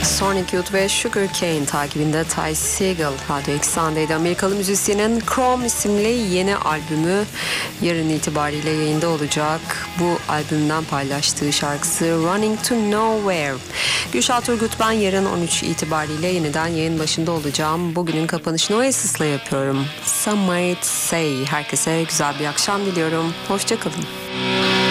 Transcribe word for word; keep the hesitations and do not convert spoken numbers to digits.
Sonic Youth ve Sugarcane takibinde Ty Segall Radyo Eksen'deydi. Amerikalı müzisyenin Chrome isimli yeni albümü yarın itibariyle yayında olacak. Bu albümden paylaştığı şarkısı Running to Nowhere. Gülşah Turgut ben, yarın on üç itibariyle yeniden yayın başında olacağım. Bugünün kapanışını Oasis'la yapıyorum. Some might say. Herkese güzel bir akşam diliyorum. Hoşçakalın.